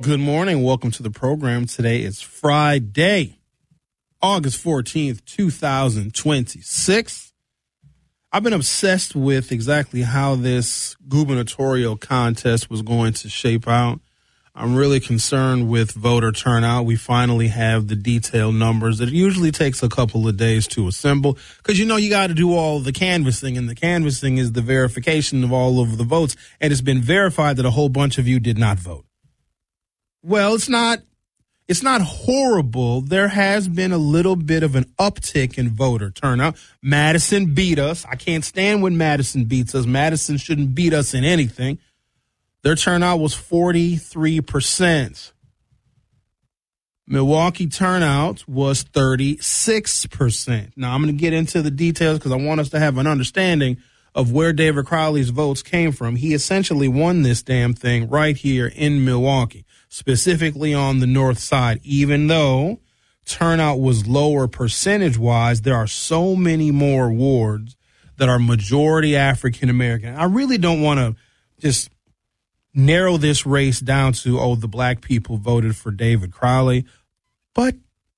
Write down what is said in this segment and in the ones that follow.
Good morning. Welcome to the program. Today is Friday, August 14th, 2026. I've been obsessed with exactly how this gubernatorial contest was going to shape out. I'm really concerned with voter turnout. We finally have the detailed numbers. It usually takes a couple of days to assemble because, you got to do all the canvassing, and the canvassing is the verification of all of the votes. And it's been verified that a whole bunch of you did not vote. Well, it's not horrible. There has been a little bit of an uptick in voter turnout. Madison beat us. I can't stand when Madison beats us. Madison shouldn't beat us in anything. Their turnout was 43%. Milwaukee turnout was 36%. Now, I'm going to get into the details because I want us to have an understanding of where David Crowley's votes came from. He essentially won this damn thing right here in Milwaukee, specifically on the north side. Even though turnout was lower percentage-wise, there are so many more wards that are majority African-American. I really don't want to just narrow this race down to, the black people voted for David Crowley, but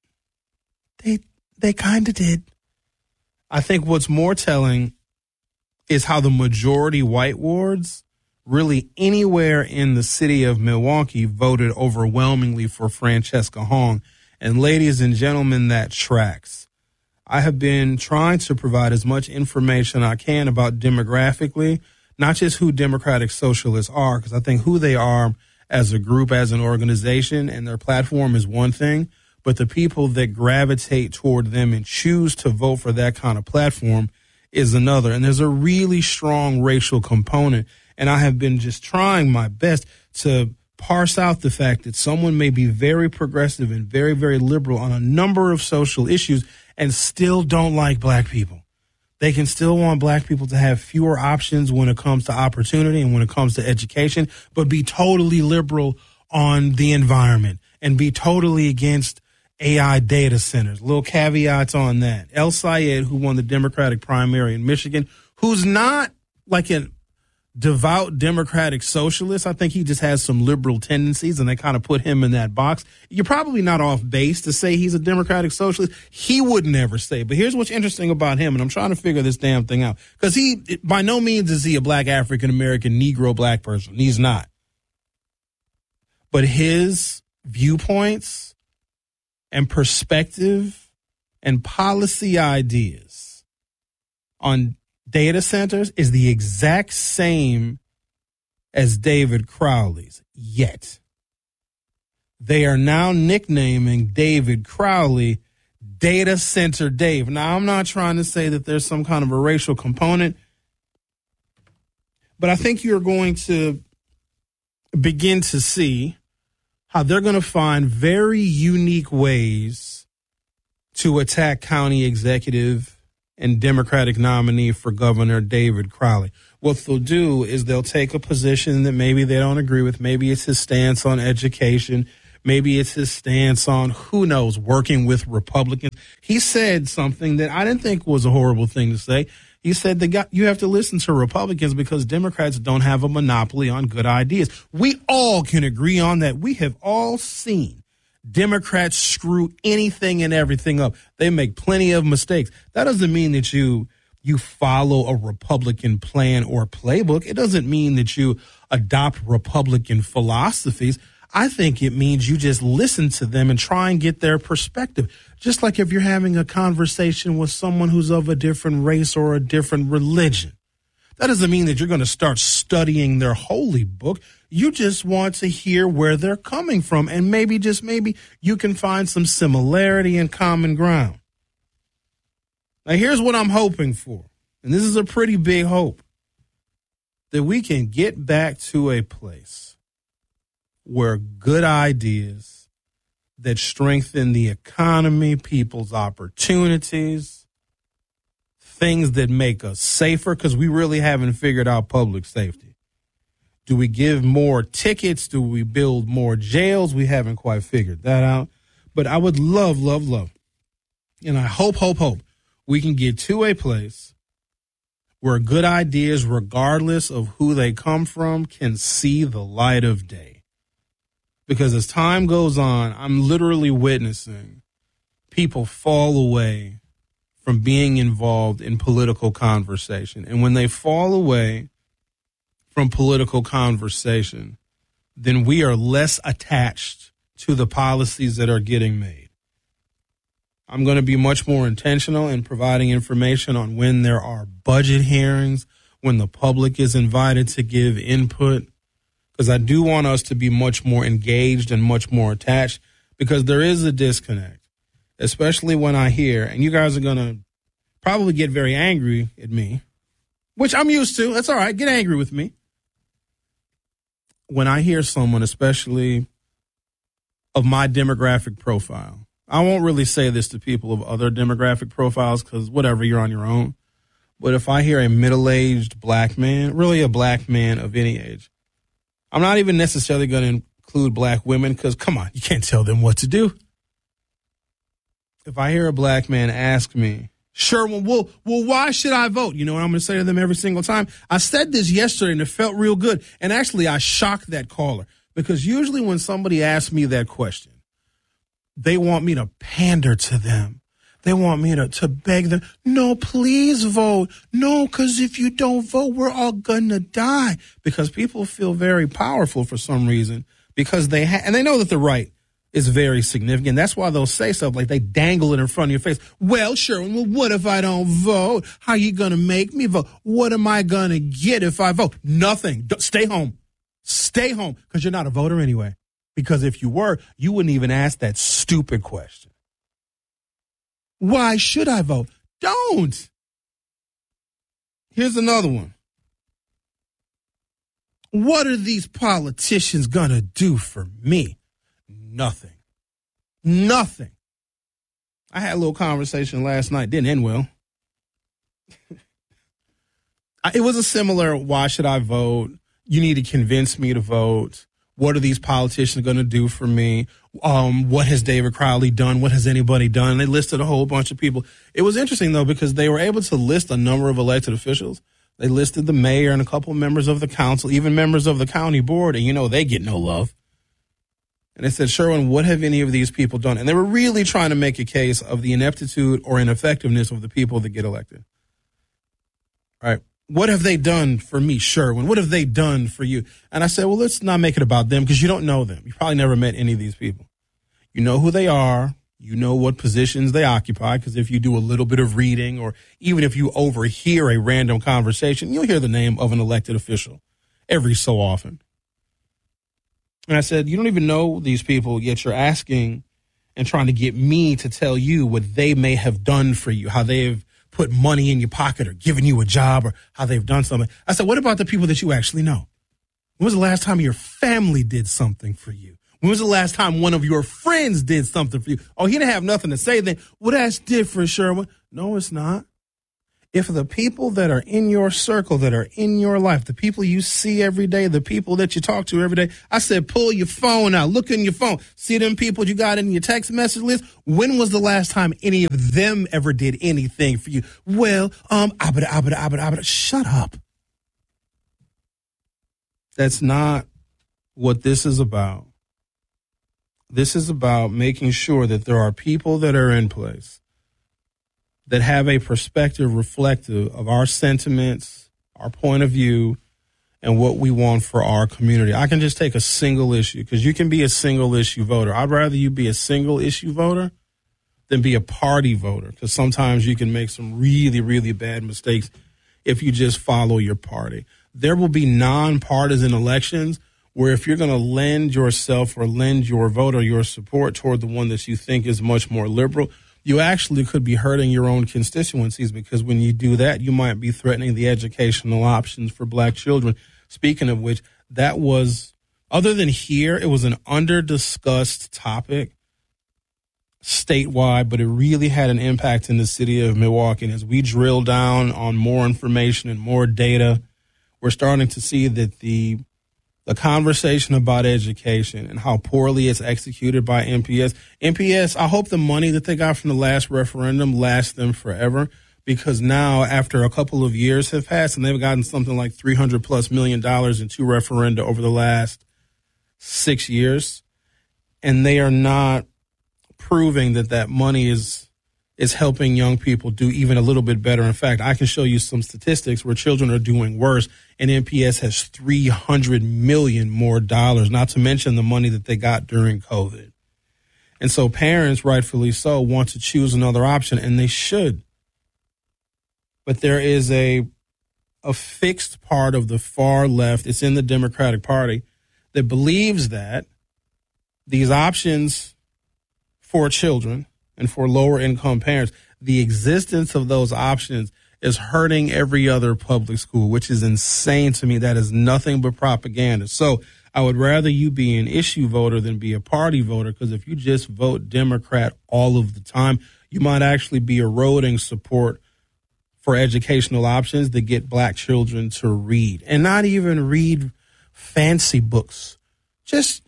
they kind of did. I think what's more telling is how the majority white wards, really anywhere in the city of Milwaukee, voted overwhelmingly for Francesca Hong. And ladies and gentlemen, that tracks. I have been trying to provide as much information I can about demographically, not just who Democratic Socialists are, because I think who they are as a group, as an organization, and their platform is one thing, but the people that gravitate toward them and choose to vote for that kind of platform is another. And there's a really strong racial component. And I have been just trying my best to parse out the fact that someone may be very progressive and very, very liberal on a number of social issues and still don't like black people. They can still want black people to have fewer options when it comes to opportunity and when it comes to education, but be totally liberal on the environment and be totally against AI data centers. Little caveats on that. El Sayed, who won the Democratic primary in Michigan, who's not like a devout Democratic socialist. I think he just has some liberal tendencies, and they kind of put him in that box. You're probably not off base to say he's a Democratic socialist. He would never say. But here's what's interesting about him, and I'm trying to figure this damn thing out. Because by no means is he a black African-American, Negro black person. He's not. But his viewpoints and perspective and policy ideas on data centers is the exact same as David Crowley's, yet they are now nicknaming David Crowley Data Center Dave. Now, I'm not trying to say that there's some kind of a racial component, but I think you're going to begin to see how they're going to find very unique ways to attack county executive and Democratic nominee for governor David Crowley. What they'll do is they'll take a position that maybe they don't agree with. Maybe it's his stance on education. Maybe it's his stance on, who knows, working with Republicans. He said something that I didn't think was a horrible thing to say. He said you have to listen to Republicans because Democrats don't have a monopoly on good ideas. We all can agree on that. We have all seen Democrats screw anything and everything up. They make plenty of mistakes. That doesn't mean that you follow a Republican plan or playbook. It doesn't mean that you adopt Republican philosophies. I think it means you just listen to them and try and get their perspective. Just like if you're having a conversation with someone who's of a different race or a different religion. That doesn't mean that you're going to start studying their holy book. You just want to hear where they're coming from. And maybe, just maybe, you can find some similarity and common ground. Now, here's what I'm hoping for. And this is a pretty big hope. That we can get back to a place where good ideas that strengthen the economy, people's opportunities, things that make us safer, because we really haven't figured out public safety. Do we give more tickets? Do we build more jails? We haven't quite figured that out. But I would love, and I hope we can get to a place where good ideas, regardless of who they come from, can see the light of day. Because as time goes on, I'm literally witnessing people fall away from being involved in political conversation. And when they fall away from political conversation, then we are less attached to the policies that are getting made. I'm going to be much more intentional in providing information on when there are budget hearings, when the public is invited to give input, because I do want us to be much more engaged and much more attached, because there is a disconnect, especially when I hear, and you guys are going to probably get very angry at me, which I'm used to. That's all right. Get angry with me. When I hear someone, especially of my demographic profile, I won't really say this to people of other demographic profiles because whatever, you're on your own. But if I hear a middle-aged black man, really a black man of any age, I'm not even necessarily going to include black women because, come on, you can't tell them what to do. If I hear a black man ask me, Sherwin, well, why should I vote? You know what I'm going to say to them every single time? I said this yesterday and it felt real good. And actually, I shocked that caller because usually when somebody asks me that question, they want me to pander to them. They want me to beg them. No, please vote. No, because if you don't vote, we're all going to die. Because people feel very powerful for some reason because and they know that the right is very significant. That's why they'll say stuff like they dangle it in front of your face. Well, Sherwin, well, what if I don't vote? How are you going to make me vote? What am I going to get if I vote? Nothing. Stay home. Stay home because you're not a voter anyway. Because if you were, you wouldn't even ask that stupid question. Why should I vote? Don't. Here's another one. What are these politicians going to do for me? Nothing. Nothing. I had a little conversation last night. Didn't end well. It was a similar, why should I vote? You need to convince me to vote. What are these politicians going to do for me? What has David Crowley done? What has anybody done? They listed a whole bunch of people. It was interesting, though, because they were able to list a number of elected officials. They listed the mayor and a couple of members of the council, even members of the county board, and, you know, they get no love. And they said, Sherwin, what have any of these people done? And they were really trying to make a case of the ineptitude or ineffectiveness of the people that get elected. All right. What have they done for me, Sherwin? What have they done for you? And I said, well, let's not make it about them because you don't know them. You probably never met any of these people. You know who they are. You know what positions they occupy because if you do a little bit of reading or even if you overhear a random conversation, you'll hear the name of an elected official every so often. And I said, you don't even know these people, yet you're asking and trying to get me to tell you what they may have done for you, how they have put money in your pocket or given you a job or how they've done something. I said, what about the people that you actually know? When was the last time your family did something for you? When was the last time one of your friends did something for you? Oh, he didn't have nothing to say then. Well, that's different, Sherwin. No, it's not. If the people that are in your circle, that are in your life, the people you see every day, the people that you talk to every day, I said, pull your phone out, look in your phone, see them people you got in your text message list. When was the last time any of them ever did anything for you? Well, shut up. That's not what this is about. This is about making sure that there are people that are in place that have a perspective reflective of our sentiments, our point of view, and what we want for our community. I can just take a single issue because you can be a single issue voter. I'd rather you be a single issue voter than be a party voter because sometimes you can make some really, really bad mistakes if you just follow your party. There will be nonpartisan elections where if you're going to lend yourself or lend your vote or your support toward the one that you think is much more liberal, you actually could be hurting your own constituencies because when you do that, you might be threatening the educational options for black children. Speaking of which, that was, other than here, it was an under-discussed topic statewide, but it really had an impact in the city of Milwaukee. And as we drill down on more information and more data, we're starting to see that the conversation about education and how poorly it's executed by MPS, I hope the money that they got from the last referendum lasts them forever because now after a couple of years have passed and they've gotten something like $300+ million in 2 referenda over the last 6 years, and they are not proving that money is helping young people do even a little bit better. In fact, I can show you some statistics where children are doing worse, and MPS has $300 million more dollars, not to mention the money that they got during COVID. And so parents, rightfully so, want to choose another option, and they should. But there is a fixed part of the far left, it's in the Democratic Party, that believes that these options for children and for lower income parents, the existence of those options is hurting every other public school, which is insane to me. That is nothing but propaganda. So I would rather you be an issue voter than be a party voter, because if you just vote Democrat all of the time, you might actually be eroding support for educational options that get black children to read, and not even read fancy books. Just,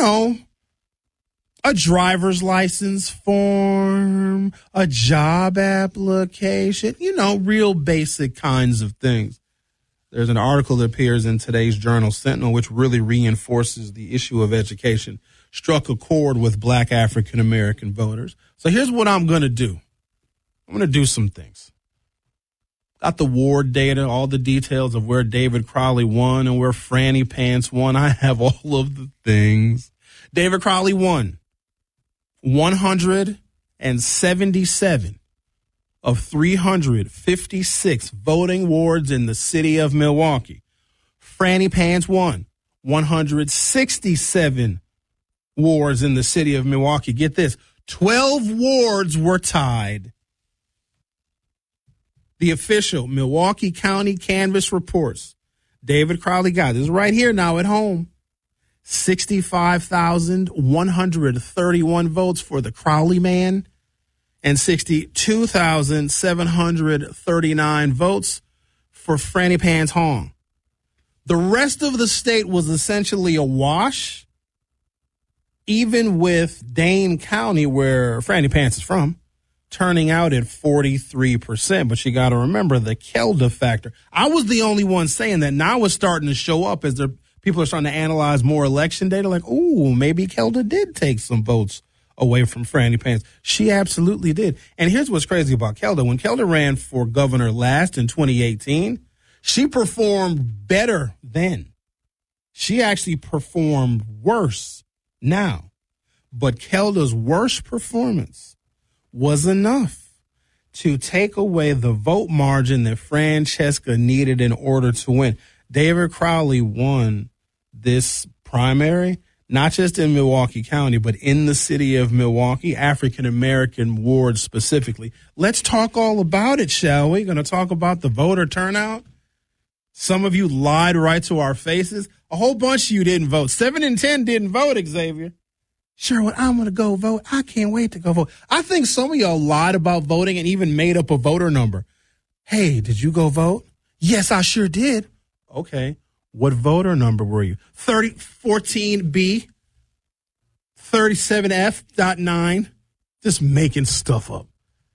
a driver's license form, a job application, real basic kinds of things. There's an article that appears in today's Journal Sentinel, which really reinforces the issue of education, struck a chord with black African American voters. So here's what I'm going to do. I'm going to do some things. Got the ward data, all the details of where David Crowley won and where Franny Pants won. I have all of the things. David Crowley won 177 of 356 voting wards in the city of Milwaukee. Franny Pants won 167 wards in the city of Milwaukee. Get this, 12 wards were tied. The official Milwaukee County Canvass reports David Crowley got this right here now at home. 65,131 votes for the Crowley man and 62,739 votes for Franny Pants Hong. The rest of the state was essentially a wash, even with Dane County, where Franny Pants is from, turning out at 43%. But you got to remember the Kelda factor. I was the only one saying that. Now it's starting to show up as people are starting to analyze more election data. Like, ooh, maybe Kelda did take some votes away from Franny Pants. She absolutely did. And here's what's crazy about Kelda. When Kelda ran for governor last in 2018, she performed better then. She actually performed worse now. But Kelda's worst performance was enough to take away the vote margin that Francesca needed in order to win. David Crowley won this primary, not just in Milwaukee County, but in the city of Milwaukee, African-American ward specifically. Let's talk all about it, shall we? Going to talk about the voter turnout. Some of you lied right to our faces. A whole bunch of you didn't vote. 7 in 10 didn't vote, Xavier. Sherwood, I'm going to go vote. I can't wait to go vote. I think some of y'all lied about voting and even made up a voter number. Hey, did you go vote? Yes, I sure did. Okay. What voter number were you? 14B, 37F.9. Just making stuff up.